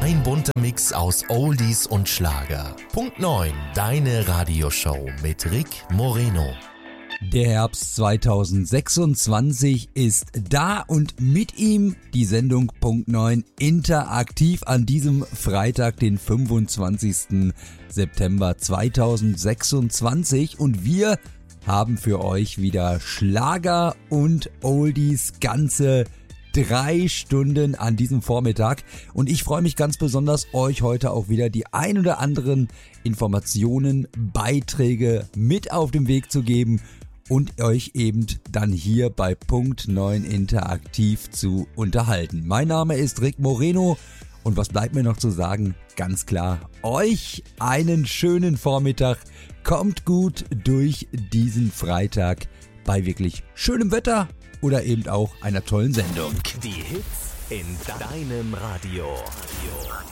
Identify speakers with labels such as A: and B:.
A: Ein bunter Mix aus Oldies und Schlager. Punkt 9, deine Radioshow mit Rick Moreno.
B: Der Herbst 2026 ist da und mit ihm die Sendung Punkt 9 interaktiv an diesem Freitag, den 25. September 2026. Und wir haben für euch wieder Schlager und Oldies, ganze 3 Stunden an diesem Vormittag. Und ich freue mich ganz besonders, euch heute auch wieder die ein oder anderen Informationen, Beiträge mit auf den Weg zu geben und euch eben dann hier bei Punkt 9 interaktiv zu unterhalten. Mein Name ist Rick Moreno und was bleibt mir noch zu sagen? Ganz klar, euch einen schönen Vormittag. Kommt gut durch diesen Freitag bei wirklich schönem Wetter oder eben auch einer tollen Sendung.
A: Die Hits in deinem Radio.